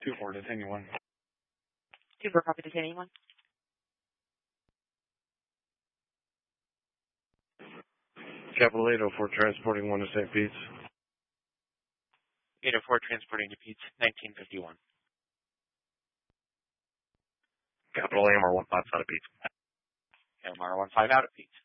2-4, detaining 1. 2-4, copy, detaining 1. Capital 804, transporting 1 to St. Pete's. 804, transporting to Pete's, 1951. Capital AMR 15 out of Pete's. AMR 15 out of Pete's.